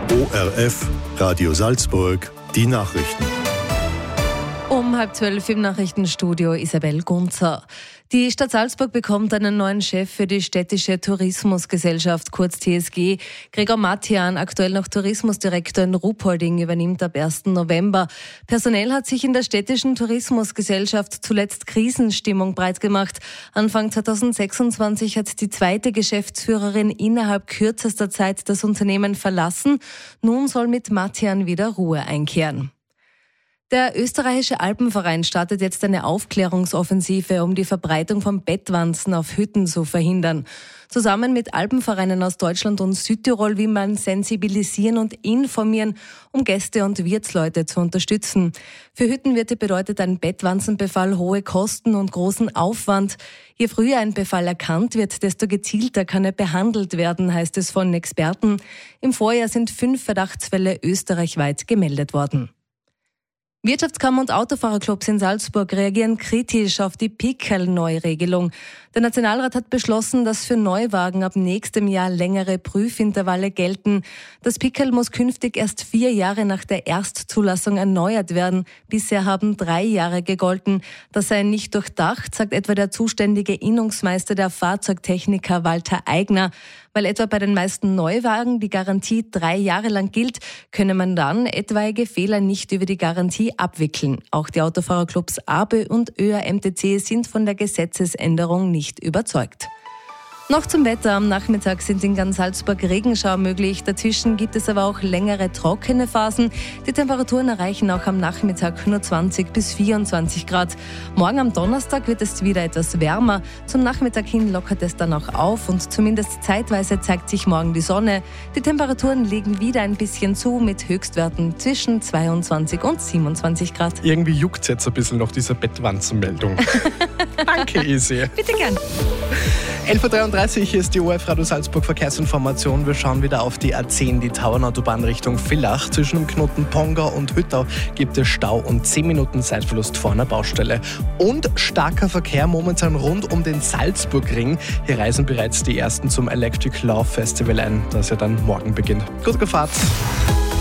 ORF, Radio Salzburg, die Nachrichten. Um 11:30 im Nachrichtenstudio Isabel Gunzer. Die Stadt Salzburg bekommt einen neuen Chef für die städtische Tourismusgesellschaft, kurz TSG. Gregor Mattian, aktuell noch Tourismusdirektor in Ruhpolding, übernimmt ab 1. November. Personell hat sich in der städtischen Tourismusgesellschaft zuletzt Krisenstimmung breitgemacht. Anfang 2026 hat die zweite Geschäftsführerin innerhalb kürzester Zeit das Unternehmen verlassen. Nun soll mit Mattian wieder Ruhe einkehren. Der österreichische Alpenverein startet jetzt eine Aufklärungsoffensive, um die Verbreitung von Bettwanzen auf Hütten zu verhindern. Zusammen mit Alpenvereinen aus Deutschland und Südtirol will man sensibilisieren und informieren, um Gäste und Wirtsleute zu unterstützen. Für Hüttenwirte bedeutet ein Bettwanzenbefall hohe Kosten und großen Aufwand. Je früher ein Befall erkannt wird, desto gezielter kann er behandelt werden, heißt es von Experten. Im Vorjahr sind 5 Verdachtsfälle österreichweit gemeldet worden. Wirtschaftskammer und Autofahrerclubs in Salzburg reagieren kritisch auf die Pickerl-Neuregelung. Der Nationalrat hat beschlossen, dass für Neuwagen ab nächstem Jahr längere Prüfintervalle gelten. Das Pickerl muss künftig erst 4 Jahre nach der Erstzulassung erneuert werden. Bisher haben 3 Jahre gegolten. Das sei nicht durchdacht, sagt etwa der zuständige Innungsmeister der Fahrzeugtechniker Walter Eigner. Weil etwa bei den meisten Neuwagen die Garantie 3 Jahre lang gilt, könne man dann etwaige Fehler nicht über die Garantie abwickeln. Auch die Autofahrerclubs ABÖ und ÖAMTC sind von der Gesetzesänderung nicht überzeugt. Noch zum Wetter. Am Nachmittag sind in ganz Salzburg Regenschauer möglich. Dazwischen gibt es aber auch längere trockene Phasen. Die Temperaturen erreichen auch am Nachmittag nur 20 bis 24 Grad. Morgen am Donnerstag wird es wieder etwas wärmer. Zum Nachmittag hin lockert es dann auch auf und zumindest zeitweise zeigt sich morgen die Sonne. Die Temperaturen legen wieder ein bisschen zu mit Höchstwerten zwischen 22 und 27 Grad. Irgendwie juckt es jetzt ein bisschen nach dieser Bettwanzenmeldung. Danke, Isi. Bitte gern. 11:33 Uhr, hier ist die ORF Radio Salzburg Verkehrsinformation. Wir schauen wieder auf die A10, die Tauernautobahn Richtung Villach. Zwischen dem Knoten Pongau und Hüttau gibt es Stau und 10 Minuten Zeitverlust vor einer Baustelle. Und starker Verkehr momentan rund um den Salzburgring. Hier reisen bereits die ersten zum Electric Love Festival ein, das ja dann morgen beginnt. Gute Fahrt!